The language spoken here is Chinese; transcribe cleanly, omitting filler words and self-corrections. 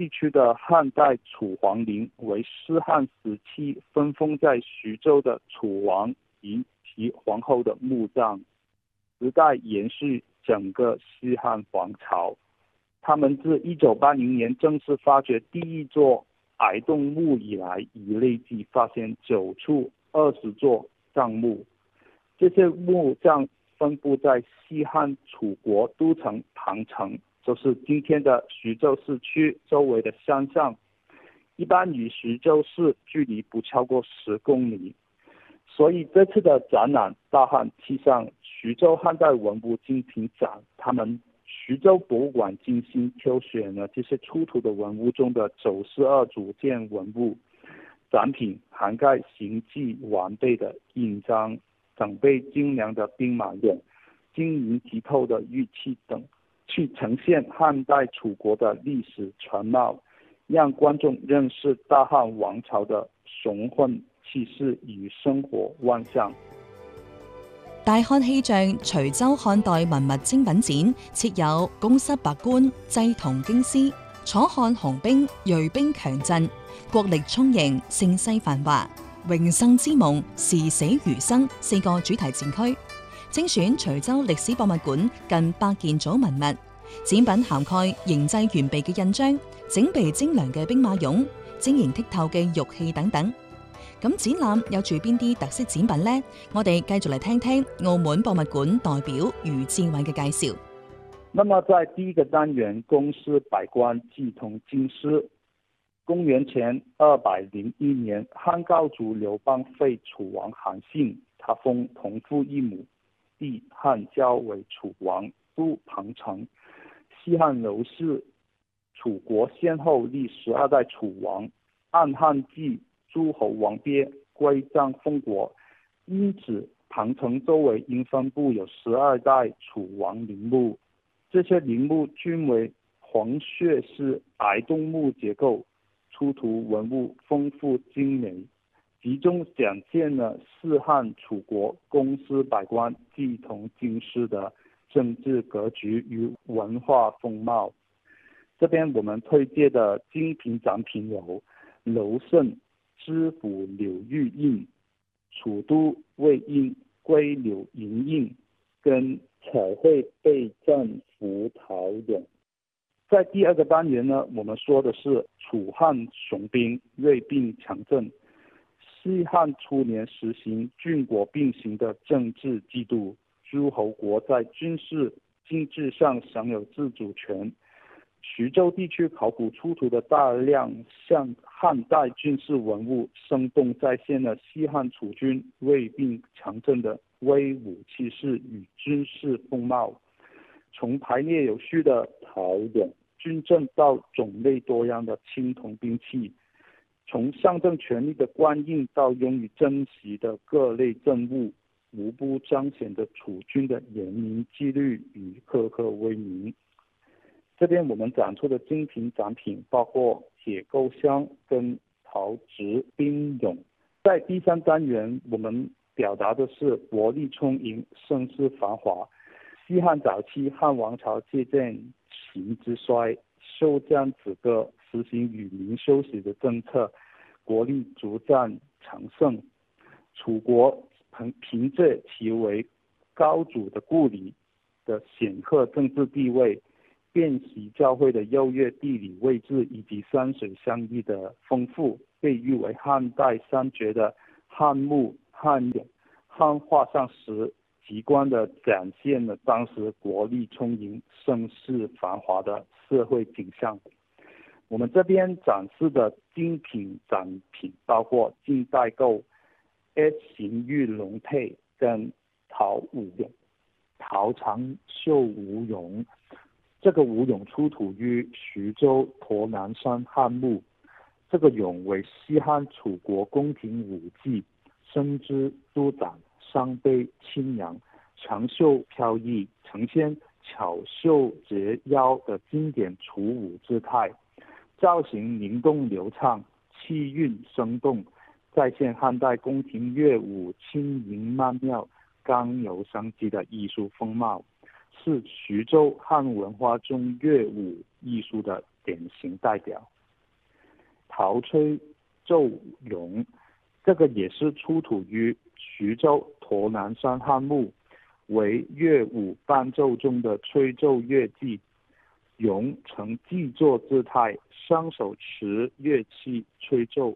地区的汉代楚皇陵为西汉时期分封在徐州的楚王及其皇后的墓葬，时代延续整个西汉王朝。他们自1980年正式发掘第一座矮洞墓以来，已累计发现9处20座葬墓。这些墓葬分布在西汉楚国都城庞城，就是今天的徐州市区周围的山上，一般与徐州市距离不超过10公里。所以这次的展览大汉气象徐州汉代文物精品展，他们徐州博物馆精心挑选了这些出土的文物中的92组件文物，展品涵盖形迹完备的印章、整备精良的兵马俑、晶莹剔透的玉器等，去呈现汉代楚国的历史全貌，让观众认识大汉王朝的雄浑气势与生活万象。 大漢氣象徐州漢代文物精品展設有宮室百官、祭銅京師、楚漢雄兵銳兵強陣、國力充盈、盛世繁華、榮盛之夢、時死餘生4個主題展區，精選徐州歷史博物館近100件組文物，展品涵蓋形製完備嘅印章、整備精良嘅兵馬俑、晶瑩剔透嘅玉器等等。咁展覽有住邊啲特色展品呢？我哋繼續嚟聽聽澳門博物館代表余志偉嘅介紹。 那麼在第一個單元宮師百官祭銅京師，公元前201年，漢高祖劉邦废楚王韓信，他封同父異母弟漢交為楚王，都彭城。西漢劉氏楚國先後立12代楚王，按汉纪諸侯王別歸葬封國，因此彭城周圍應分布有12代楚王陵墓。這些陵墓均為黃穴式矮洞墓結構，出土文物豐富精美，集中展現了四漢楚國宮師百官祭銅京師的政治格局與文化風貌。這邊我們推薦的精品展品有樓勝知府柳玉印、楚都魏印龜柳銀印跟彩繪備戰浮陶俑。在第二個單元呢，我們說的是楚漢雄兵銳兵強陣。西漢初年實行郡國並行的政治制度，諸侯國在軍事經濟上享有自主權。徐州地區考古出土的大量像漢代軍事文物，生動再現了西漢楚軍銳兵強陣的威武氣勢與軍事風貌。從排列有序的陶俑、軍陣到種類多樣的青銅兵器，從象徵權力的官印到用於珍惜的各類鎮物，無不彰顯着楚軍的嚴明紀律與赫赫威名。這邊我們展出的精品展品包括鐵構箱跟陶瓷兵俑。在第三單元，我們表達的是國力充盈、盛世繁華。西漢早期漢王朝借鑒秦之衰，休將止戈，實行與民休息的政策，國力逐漸強盛。楚國憑借其為高祖的故里的顯赫政治地位，遍習教會的優越地理位置以及山水相依的豐富，被譽為漢代三絕的漢墓、漢俑、漢畫像石，極觀地展現了當時國力充盈、盛世繁華的社會景象。我們這邊展示的精品展品包括近代構 S 型玉龍佩跟陶舞俑。 陶長繡舞俑，這個舞俑出土於徐州駝南山漢墓。這個俑為西漢楚國宮廷舞伎，身姿舒展，傷悲清揚，長袖飄逸，呈現巧繡折腰的經典楚舞姿態，造型靈動流暢，氣韻生動，再現漢代宮廷樂舞輕盈曼妙、剛柔相濟的藝術風貌，是徐州漢文化中樂舞藝術的典型代表。陶吹奏咏，这个也是出土于徐州沱南山汉墓，为乐舞伴奏中的吹奏乐器。咏呈既坐姿态，双手持乐器吹奏，